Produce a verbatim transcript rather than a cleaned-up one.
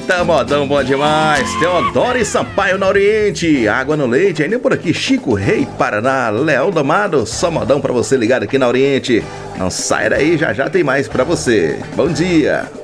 Eita, modão bom demais. Teodoro e Sampaio na Oriente. Água no leite. Ainda por aqui, Chico Rei, Paraná. Leão do Amado. Só modão pra você ligado aqui na Oriente. Não sai daí, já já tem mais pra você. Bom dia.